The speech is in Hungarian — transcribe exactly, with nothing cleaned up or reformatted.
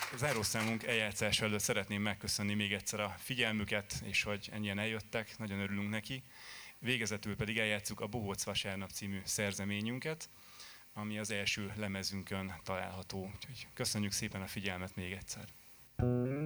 zárószámunk eljátszása előtt szeretném megköszönni még egyszer a figyelmüket, és hogy ennyien eljöttek, nagyon örülünk neki. Végezetül pedig eljátszuk a Bohóc vasárnap című szerzeményünket, ami az első lemezünkön található. Úgyhogy köszönjük szépen a figyelmet még egyszer.